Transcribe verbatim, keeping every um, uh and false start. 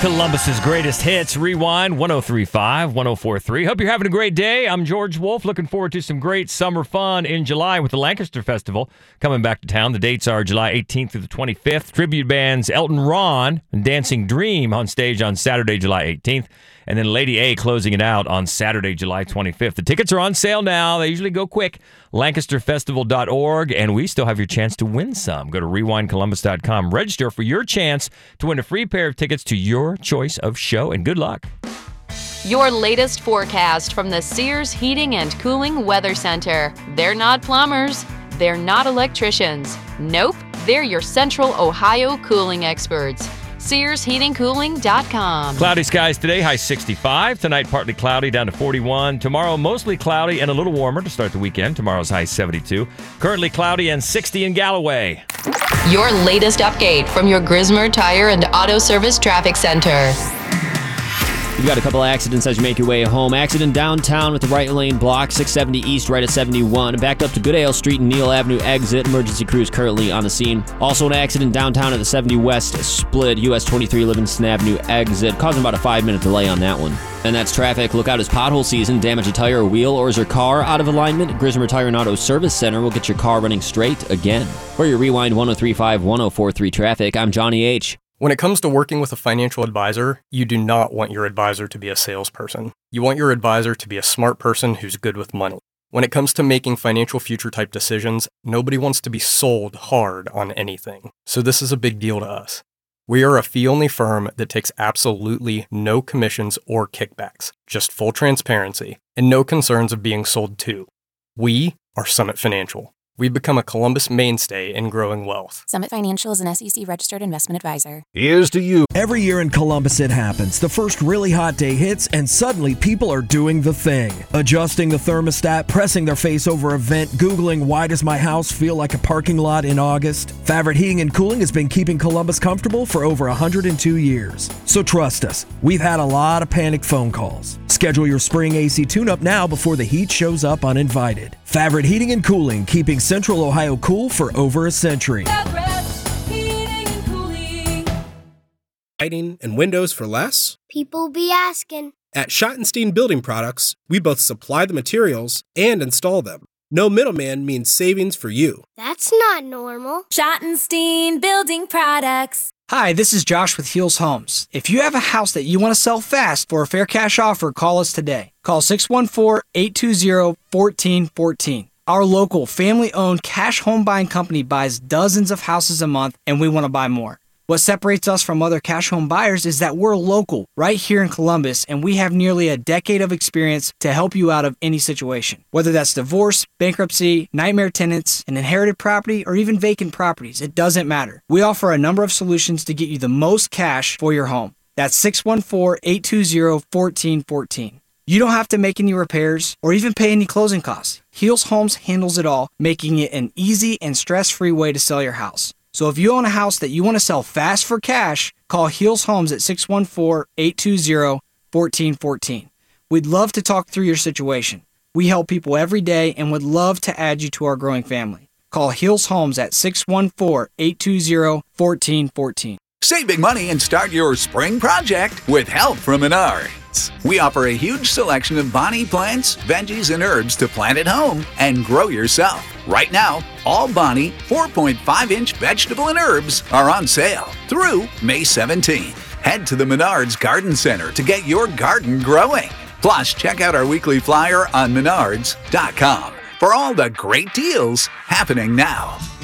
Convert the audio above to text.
Columbus's greatest hits, Rewind, one oh three point five, one oh four point three. Hope you're having a great day. I'm George Wolf. Looking forward to some great summer fun in July with the Lancaster Festival coming back to town. The dates are July eighteenth through the twenty-fifth. Tribute bands Elton Ron and Dancing Dream on stage on Saturday, July eighteenth. And then Lady A closing it out on Saturday, July twenty-fifth. The tickets are on sale now. They usually go quick. Lancaster Festival dot org, and we still have your chance to win some. Go to rewind columbus dot com. Register for your chance to win a free pair of tickets to your choice of show, and good luck. Your latest forecast from the Sears Heating and Cooling Weather Center. They're not plumbers. They're not electricians. Nope, they're your Central Ohio cooling experts. Sears Heating Cooling dot com. Cloudy skies today, high sixty-five. Tonight, partly cloudy, down to forty-one. Tomorrow, mostly cloudy and a little warmer to start the weekend. Tomorrow's high seventy-two. Currently cloudy and sixty in Galloway. Your latest update from your Grismer Tire and Auto Service Traffic Center. You've got a couple accidents as you make your way home. Accident downtown with the right lane blocked, six seventy east, right at seventy-one. Backed up to Goodale Street and Neal Avenue exit. Emergency crews currently on the scene. Also an accident downtown at the seventy west split, U S twenty-three Livingston Avenue exit, causing about a five-minute delay on that one. And that's traffic. Look out as pothole season. Damage a tire or wheel, or is your car out of alignment? Grismer Tire and Auto Service Center will get your car running straight again. For your Rewind one oh three point five, one oh four point three traffic, I'm Johnny H. When it comes to working with a financial advisor, you do not want your advisor to be a salesperson. You want your advisor to be a smart person who's good with money. When it comes to making financial future type decisions, nobody wants to be sold hard on anything. So this is a big deal to us. We are a fee-only firm that takes absolutely no commissions or kickbacks, just full transparency, and no concerns of being sold to. We are Summit Financial. We've become a Columbus mainstay in growing wealth. Summit Financial is an S E C-registered investment advisor. Here's to you. Every year in Columbus it happens. The first really hot day hits and suddenly people are doing the thing. Adjusting the thermostat, pressing their face over a vent, Googling why does my house feel like a parking lot in August. Favorite Heating and Cooling has been keeping Columbus comfortable for over one hundred two years. So trust us, we've had a lot of panic phone calls. Schedule your spring A C tune-up now before the heat shows up uninvited. Favorite Heating and Cooling, keeping Central Ohio cool for over a century. Lighting and windows for less? People be asking. At Schottenstein Building Products, we both supply the materials and install them. No middleman means savings for you. That's not normal. Schottenstein Building Products. Hi, this is Josh with Heels Homes. If you have a house that you want to sell fast for a fair cash offer, call us today. Call six one four, eight two zero, one four one four. Our local family-owned cash home buying company buys dozens of houses a month, and we want to buy more. What separates us from other cash home buyers is that we're local, right here in Columbus, and we have nearly a decade of experience to help you out of any situation. Whether that's divorce, bankruptcy, nightmare tenants, an inherited property, or even vacant properties, it doesn't matter. We offer a number of solutions to get you the most cash for your home. That's six one four, eight two zero, one four one four. You don't have to make any repairs or even pay any closing costs. Heels Homes handles it all, making it an easy and stress-free way to sell your house. So if you own a house that you want to sell fast for cash, call Heels Homes at six one four, eight two zero, one four one four. We'd love to talk through your situation. We help people every day and would love to add you to our growing family. Call Heels Homes at six one four, eight two zero, one four one four. Save big money and start your spring project with help from Menards. We offer a huge selection of Bonnie plants, veggies, and herbs to plant at home and grow yourself. Right now, all Bonnie four point five inch vegetable and herbs are on sale through May seventeenth. Head to the Menards Garden Center to get your garden growing. Plus, check out our weekly flyer on menards dot com for all the great deals happening now.